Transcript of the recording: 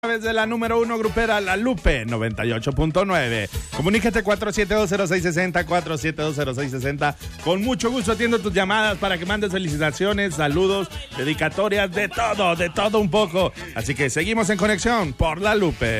través de la número 1 grupera La Lupe 98.9. Comunícate 4720660, 4720660. Con mucho gusto atiendo tus llamadas para que mandes felicitaciones, saludos, dedicatorias, de todo un poco. Así que seguimos en conexión por La Lupe.